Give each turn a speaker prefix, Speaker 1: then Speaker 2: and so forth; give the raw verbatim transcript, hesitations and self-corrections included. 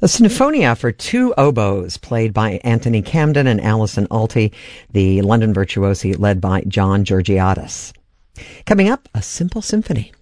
Speaker 1: A sinfonia for two oboes, played by Anthony Camden and Alison Alty, the London virtuosi led by John Georgiadis. Coming up, a simple symphony.